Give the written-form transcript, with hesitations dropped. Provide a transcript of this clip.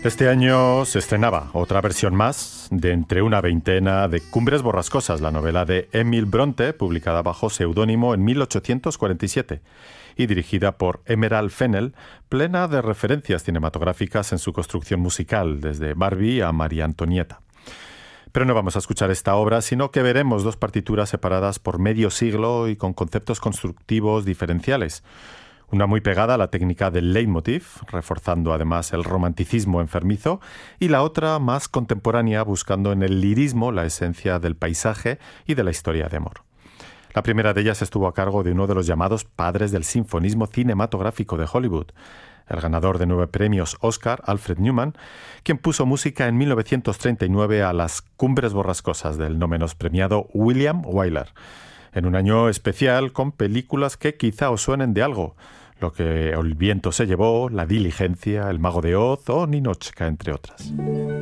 Este año se estrenaba otra versión más de entre una veintena de Cumbres borrascosas, la novela de Emil Bronte, publicada bajo seudónimo en 1847 y dirigida por Emerald Fennell, plena de referencias cinematográficas en su construcción musical, desde Barbie a María Antonieta. Pero no vamos a escuchar esta obra, sino que veremos dos partituras separadas por medio siglo y con conceptos constructivos diferenciales. Una muy pegada a la técnica del leitmotiv, reforzando además el romanticismo enfermizo, y la otra más contemporánea, buscando en el lirismo la esencia del paisaje y de la historia de amor. La primera de ellas estuvo a cargo de uno de los llamados padres del sinfonismo cinematográfico de Hollywood, el ganador de 9 premios Oscar, Alfred Newman, quien puso música en 1939 a las Cumbres borrascosas del no menos premiado William Wyler, en un año especial con películas que quizá os suenen de algo, Lo que el viento se llevó, La diligencia, El mago de Oz o Ninotchka, entre otras.